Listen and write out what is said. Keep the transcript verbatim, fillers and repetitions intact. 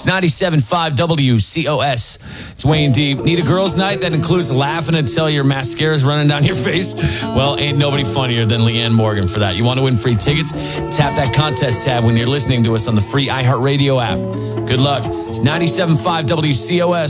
It's ninety-seven point five W C O S. It's Wayne Deep. Need a girls' night that includes laughing until your mascara's running down your face? Well, ain't nobody funnier than Leanne Morgan for that. You want to win free tickets? Tap that contest tab when you're listening to us on the free iHeartRadio app. Good luck. It's ninety-seven point five W C O S.